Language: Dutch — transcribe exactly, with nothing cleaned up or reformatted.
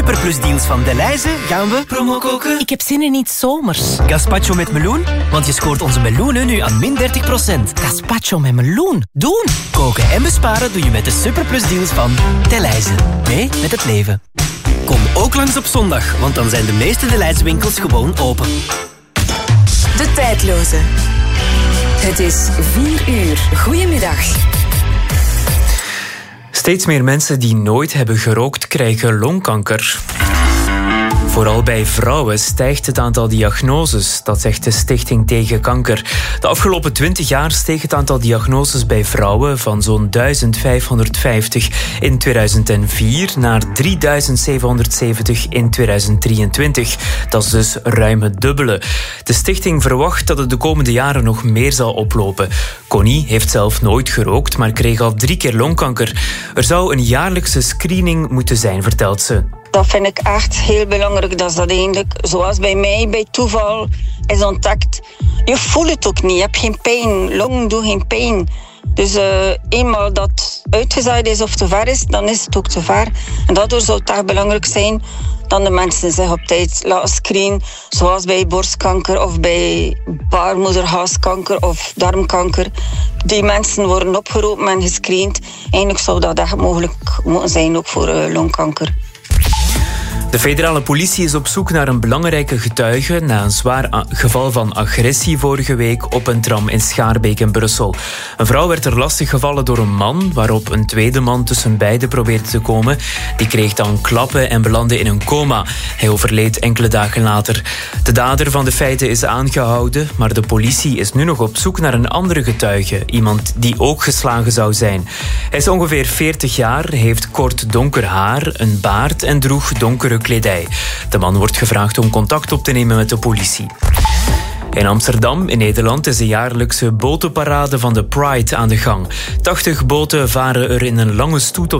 superplusdeals van Delhaize gaan we promo koken. Ik heb zin in iets zomers. Gazpacho met meloen, want je scoort onze meloenen nu aan min dertig procent. Gazpacho met meloen. Doen! Koken en besparen doe je met de superplusdeals van Delhaize. Mee met het leven. Kom ook langs op zondag, want dan zijn de meeste Delhaize winkels gewoon open. De Tijdloze. Het is vier uur. Goedemiddag. Steeds meer mensen die nooit hebben gerookt krijgen longkanker. Vooral bij vrouwen stijgt het aantal diagnoses, dat zegt de Stichting Tegen Kanker. De afgelopen twintig jaar steeg het aantal diagnoses bij vrouwen van zo'n duizend vijfhonderdvijftig in tweeduizend vier naar drieduizend zevenhonderdzeventig in tweeduizend drieëntwintig. Dat is dus ruim het dubbele. De stichting verwacht dat het de komende jaren nog meer zal oplopen. Connie heeft zelf nooit gerookt, maar kreeg al drie keer longkanker. Er zou een jaarlijkse screening moeten zijn, vertelt ze. Dat vind ik echt heel belangrijk, dat is dat eigenlijk, zoals bij mij, bij toeval is ontdekt. Je voelt het ook niet, je hebt geen pijn, longen doen geen pijn. Dus uh, eenmaal dat uitgezaaid is of te ver is, dan is het ook te ver. En daardoor zou het echt belangrijk zijn dat de mensen zich op tijd laten screenen, zoals bij borstkanker of bij baarmoederhalskanker of darmkanker. Die mensen worden opgeroepen en gescreend. Eigenlijk zou dat echt mogelijk moeten zijn, ook voor uh, longkanker. De federale politie is op zoek naar een belangrijke getuige na een zwaar a- geval van agressie vorige week op een tram in Schaarbeek in Brussel. Een vrouw werd er lastig gevallen door een man, waarop een tweede man tussen beiden probeerde te komen. Die kreeg dan klappen en belandde in een coma. Hij overleed enkele dagen later. De dader van de feiten is aangehouden, maar de politie is nu nog op zoek naar een andere getuige. Iemand die ook geslagen zou zijn. Hij is ongeveer veertig jaar, heeft kort donker haar, een baard en droeg donkere kledij. De man wordt gevraagd om contact op te nemen met de politie. In Amsterdam, in Nederland, is de jaarlijkse botenparade van de Pride aan de gang. tachtig boten varen er in een lange stoet op